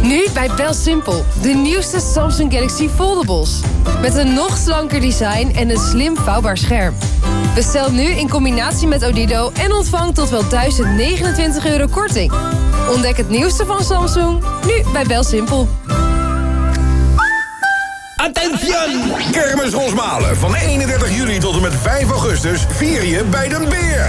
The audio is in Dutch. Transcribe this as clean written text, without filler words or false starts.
Nu bij BelSimpel, de nieuwste Samsung Galaxy Foldables. Met een nog slanker design en een slim vouwbaar scherm. Bestel nu in combinatie met Odido en ontvang tot wel €1029 korting. Ontdek het nieuwste van Samsung, nu bij BelSimpel. Attention! Kermis Rosmalen van 31 juli tot en met 5 augustus vier je bij Den Beer.